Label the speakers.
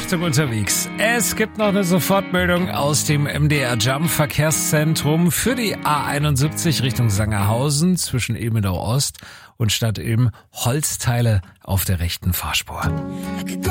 Speaker 1: Achtung unterwegs. Es gibt noch eine Sofortmeldung aus dem MDR Jump Verkehrszentrum für die A71 Richtung Sangerhausen zwischen Ilmenau Ost und Stadt Ilm. Holzteile auf der rechten Fahrspur.